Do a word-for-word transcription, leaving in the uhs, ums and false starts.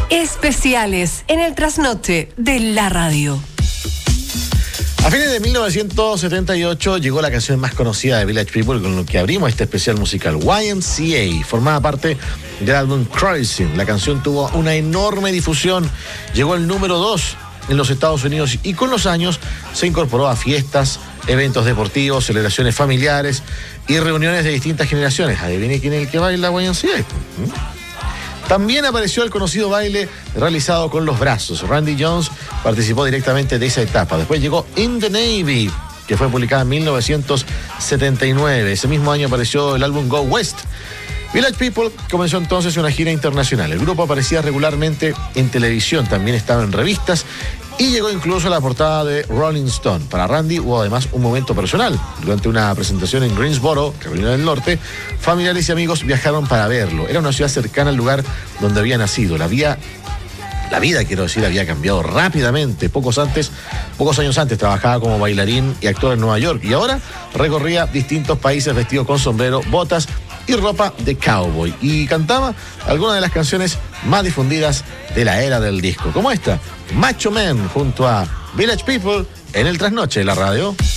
Especiales en el trasnoche de la radio. A fines de mil novecientos setenta y ocho llegó la canción más conocida de Village People, con lo que abrimos este especial musical. Y M C A formaba parte del álbum Cruising. La canción tuvo una enorme difusión, llegó al número dos en los Estados Unidos y con los años se incorporó a fiestas, eventos deportivos, celebraciones familiares y reuniones de distintas generaciones. Adivine quién es el que baila Y M C A. También apareció el conocido baile realizado con los brazos. Randy Jones participó directamente de esa etapa. Después llegó In the Navy, que fue publicada en mil novecientos setenta y nueve. Ese mismo año apareció el álbum Go West. Village People comenzó entonces una gira internacional. El grupo aparecía regularmente en televisión, también estaba en revistas y llegó incluso a la portada de Rolling Stone. Para Randy hubo además un momento personal. Durante una presentación en Greensboro, Carolina del Norte, familiares y amigos viajaron para verlo. Era una ciudad cercana al lugar donde había nacido. La vida, la vida, quiero decir, había cambiado rápidamente. Pocos antes, pocos años antes trabajaba como bailarín y actor en Nueva York y ahora recorría distintos países vestido con sombrero, botas y ropa de cowboy, y cantaba algunas de las canciones más difundidas de la era del disco, como esta, Macho Man, junto a Village People en el trasnoche de la radio.